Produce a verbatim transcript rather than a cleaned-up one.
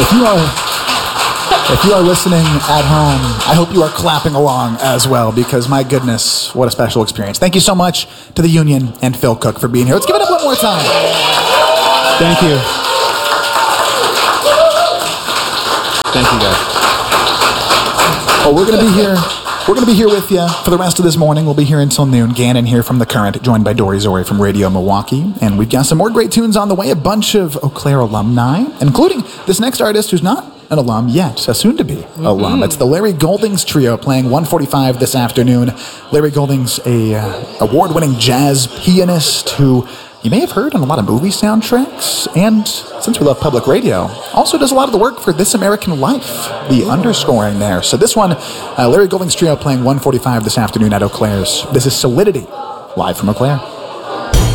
If you are... If you are listening at home, I hope you are clapping along as well, because my goodness, what a special experience. Thank you so much to the Union and Phil Cook for being here. Let's give it up one more time. Thank you. Thank you, guys. Oh, we're going to be here. We're going to be here with you for the rest of this morning. We'll be here until noon. Gannon here from The Current, joined by Dory Zori from Radio Milwaukee. And we've got some more great tunes on the way, a bunch of Eau Claire alumni, including this next artist who's not an alum yet, a soon-to-be mm-hmm. alum. It's the Larry Goldings Trio playing one forty-five this afternoon. Larry Goldings, a uh, award-winning jazz pianist who you may have heard on a lot of movie soundtracks, and since we love public radio, also does a lot of the work for This American Life, the underscoring there. So this one, uh, Larry Goldings Trio playing one forty-five this afternoon at Eau Claire's. This is Solidity, live from Eau Claire.